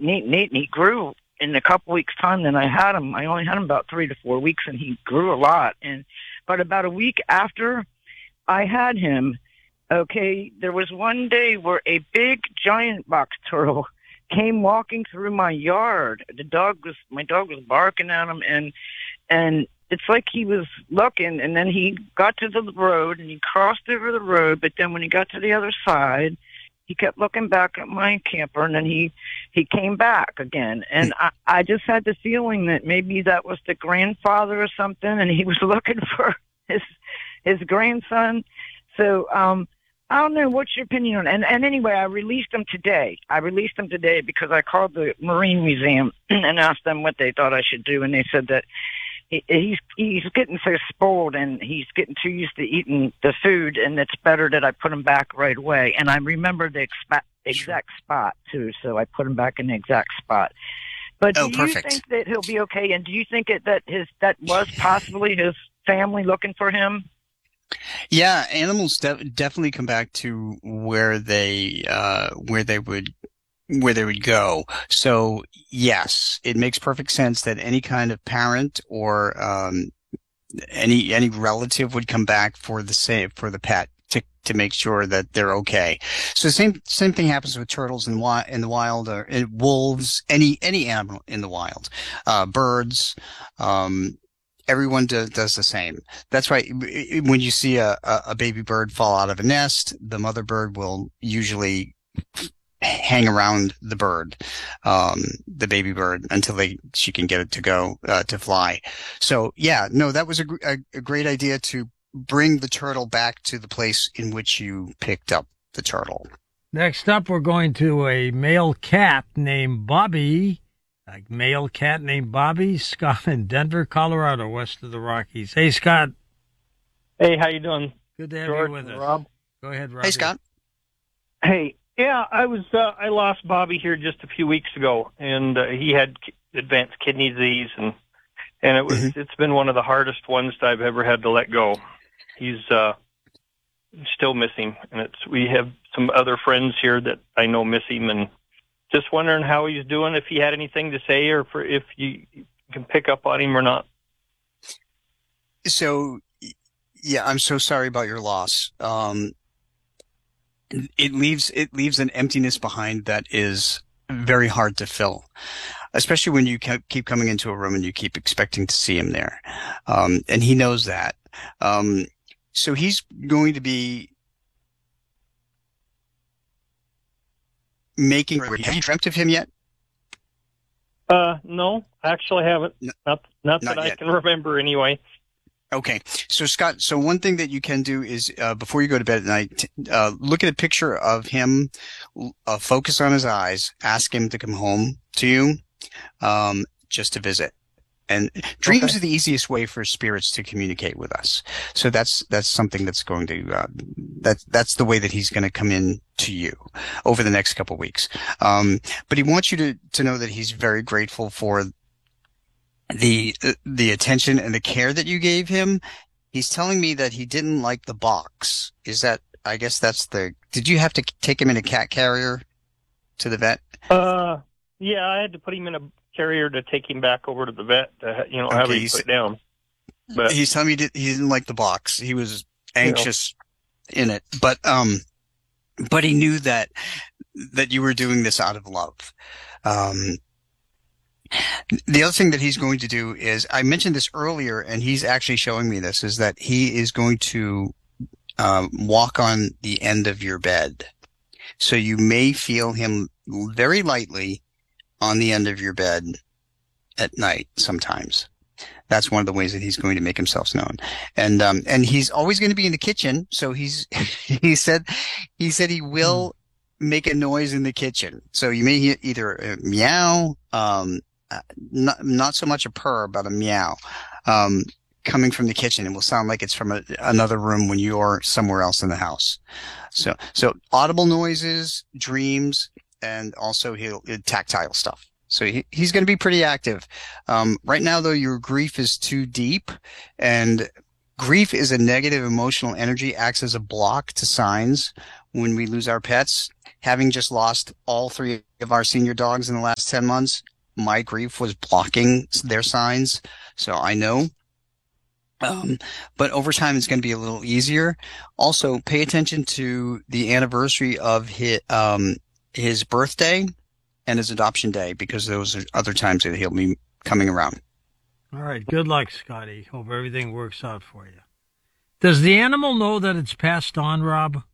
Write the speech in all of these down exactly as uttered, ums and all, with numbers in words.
neat, neat. And he grew in a couple weeks' time. Then I had him. I only had him about three to four weeks, and he grew a lot. And but about a week after I had him, okay, there was one day where a big giant box turtle came walking through my yard. The dog was my dog was barking at him, and and it's like he was looking, and then he got to the road and he crossed over the road. But then when he got to the other side, he kept looking back at my camper, and then he he came back again. And I, I just had the feeling that maybe that was the grandfather or something, and he was looking for his his grandson. So um, I don't know. What's your opinion on it? And, and anyway, I released him today. I released him today because I called the Marine Museum and asked them what they thought I should do, and they said that he, he's he's getting so spoiled and he's getting too used to eating the food, and it's better that I put him back right away. And I remember the expa- exact spot too, so I put him back in the exact spot. But do oh, you perfect. think that he'll be okay? And do you think it, that his that was possibly his family looking for him? Yeah, animals de- definitely come back to where they uh where they would where they would go. So yes, it makes perfect sense that any kind of parent or um any any relative would come back for the same for the pet to to make sure that they're okay. So the same same thing happens with turtles in wi- in the wild, or in wolves, any any animal in the wild, uh birds, um everyone do, does the same. That's why when you see a, a baby bird fall out of a nest, the mother bird will usually hang around the bird, um, the baby bird, until they she can get it to go uh, to fly. So yeah, no, that was a, a, a great idea to bring the turtle back to the place in which you picked up the turtle. Next up, we're going to a male cat named Bobby. A male cat named Bobby. Scott in Denver, Colorado, west of the Rockies. Hey, Scott. Hey, how you doing? Good to have George you with us. Rob. Go ahead, Rob. Hey, Scott. Hey, yeah, I was uh, I lost Bobby here just a few weeks ago, and uh, he had ki- advanced kidney disease, and and it was Mm-hmm. it's been one of the hardest ones that I've ever had to let go. He's uh, still missing, and it's we have some other friends here that I know miss him, and just wondering how he's doing, if he had anything to say, or for, if you can pick up on him or not. So, yeah, I'm so sorry about your loss. Um, it leaves it leaves an emptiness behind that is very hard to fill, especially when you keep coming into a room and you keep expecting to see him there, um, and he knows that. Um, so he's going to be making. Have you dreamt of him yet? Uh, no, actually, I haven't. No, not not, not that yet. I can remember, anyway. Okay. So, Scott, so one thing that you can do is, uh, before you go to bed at night, uh, look at a picture of him, uh, focus on his eyes, ask him to come home to you, um, just to visit. And dreams Okay. are the easiest way for spirits to communicate with us. So that's, that's something that's going to, uh, that, that's the way that he's going to come in to you over the next couple of weeks. Um, but he wants you to, to know that he's very grateful for the, the attention and the care that you gave him. He's telling me that he didn't like the box. Is that, I guess that's the, did you have to take him in a cat carrier to the vet? Uh, yeah, I had to put him in a carrier to take him back over to the vet to, you know, have Okay, him he's- put down. But He's telling me he did- he didn't like the box. He was anxious in it, but, um, but he knew that, that you were doing this out of love. Um, the other thing that he's going to do is, I mentioned this earlier, and he's actually showing me this, is that he is going to, um, walk on the end of your bed. So you may feel him very lightly on the end of your bed at night sometimes. That's one of the ways that he's going to make himself known. And, um, and he's always going to be in the kitchen. So he's, he said, he said he will make a noise in the kitchen. So you may hear either a meow, um, uh, not, not so much a purr, but a meow, um, coming from the kitchen. It will sound like it's from a, another room when you're somewhere else in the house. So, so audible noises, dreams, and also he'll, tactile stuff. So he, he's going to be pretty active. Um, right now, though, your grief is too deep, and grief is a negative emotional energy, acts as a block to signs when we lose our pets. Having just lost all three of our senior dogs in the last ten months, my grief was blocking their signs. So I know. Um, but over time, it's going to be a little easier. Also, pay attention to the anniversary of his, um, his birthday and his adoption day, because those are other times that he'll be coming around. All right. Good luck, Scotty. Hope everything works out for you. Does the animal know that it's passed on, Rob?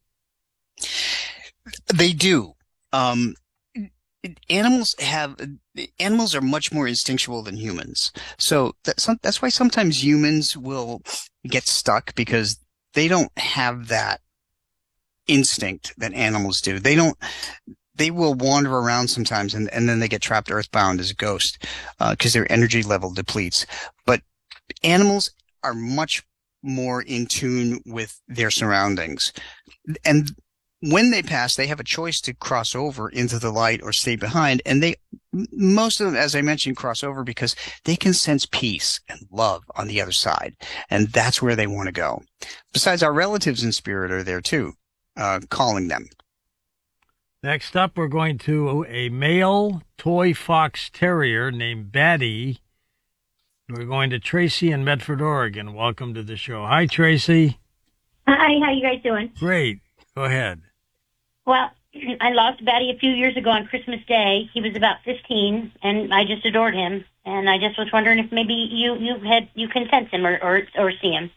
They do. Um, animals have, animals are much more instinctual than humans. So that's, that's why sometimes humans will get stuck, because they don't have that instinct that animals do. They don't, they will wander around sometimes, and, and then they get trapped earthbound as a ghost, uh, cause their energy level depletes. But animals are much more in tune with their surroundings. And when they pass, they have a choice to cross over into the light or stay behind. And they, most of them, as I mentioned, cross over because they can sense peace and love on the other side. And that's where they want to go. Besides, our relatives in spirit are there too, uh, calling them. Next up, we're going to a male toy fox terrier named Batty. We're going to Tracy in Medford, Oregon. Welcome to the show. Hi, Tracy. Hi, how you guys doing? Great. Go ahead. Well, I lost Batty a few years ago on Christmas Day. He was about fifteen, and I just adored him. And I just was wondering if maybe you, you had you can sense him or or, or see him.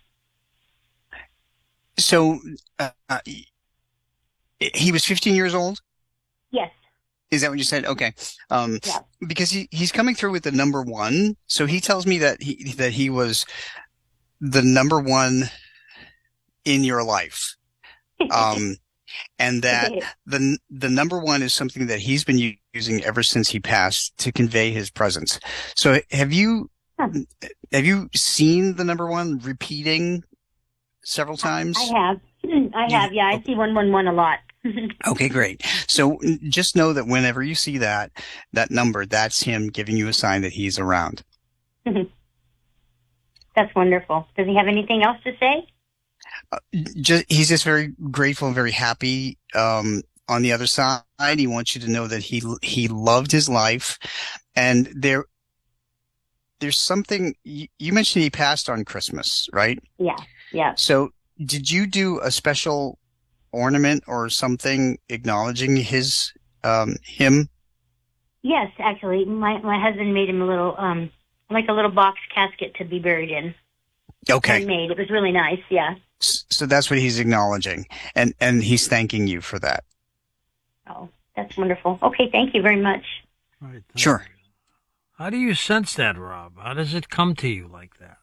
So uh, uh, he was fifteen years old? Yes. Is that what you said? Okay. Um, yeah. Because he, he's coming through with the number one. So he tells me that he that he was the number one in your life. Um, and that the the number one is something that he's been using ever since he passed to convey his presence. So have you huh. have you seen the number one repeating several times? I have. I have. Yeah, I see one one one a lot. Okay, great. So just know that whenever you see that that number, that's him giving you a sign that he's around. That's wonderful. Does he have anything else to say? Uh, just, he's just very grateful and very happy. Um, on the other side, he wants you to know that he he loved his life, and there there's something you, you mentioned. He passed on Christmas, right? Yeah, yeah. So did you do a special ornament or something acknowledging his um him? Yes, actually, my my husband made him a little um like a little box casket to be buried in. Okay. Handmade. It was really nice. Yeah. So that's what he's acknowledging, and and he's thanking you for that. Oh, that's wonderful. Okay, thank you very much. Right, sure. You. How do you sense that, Rob? How does it come to you like that?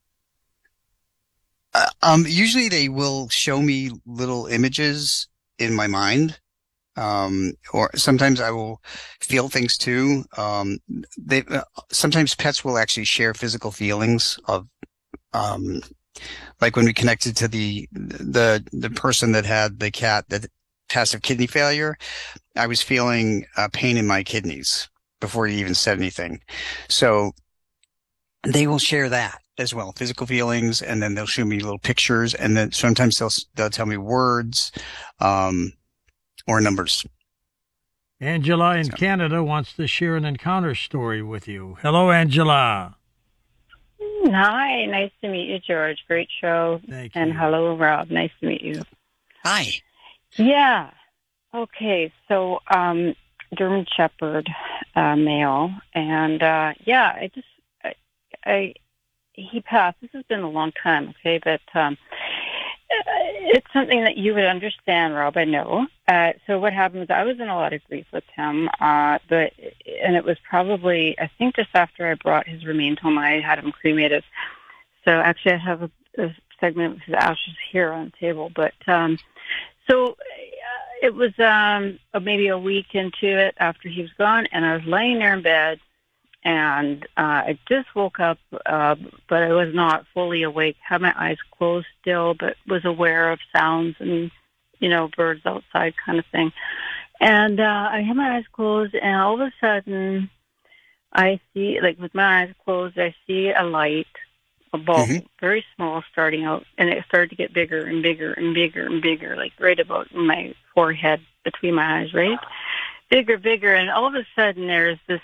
Uh, um, usually they will show me little images in my mind. Um, or sometimes I will feel things too. Um, they, uh, sometimes pets will actually share physical feelings of, um, like when we connected to the, the, the person that had the cat that passive kidney failure, I was feeling uh, pain in my kidneys before he even said anything. So they will share that as well, physical feelings, and then they'll show me little pictures, and then sometimes they'll they'll tell me words, um, or numbers. Angela in so. Canada wants to share an encounter story with you. Hello, Angela. Hi, nice to meet you, George. Great show. Thank you. And hello, Rob. Nice to meet you. Hi. Yeah. Okay. So, um, German Shepherd, uh, male, and uh, yeah, I just, I, I, he passed. This has been a long time. Okay, but um, it's something that you would understand, Rob. I know. Uh, so what happened was I was in a lot of grief with him, uh, but and it was probably I think just after I brought his remains home, I had him cremated. So actually, I have a, a segment of his ashes here on the table. But um, so uh, it was um, maybe a week into it after he was gone, and I was laying there in bed. And uh, I just woke up, uh, but I was not fully awake. Had my eyes closed still, but was aware of sounds and, you know, birds outside kind of thing. And uh, I had my eyes closed, and all of a sudden, I see, like with my eyes closed, I see a light a ball, Mhm. very small starting out, and it started to get bigger and bigger and bigger and bigger, like right about my forehead, between my eyes, right? Bigger, bigger, and all of a sudden there's this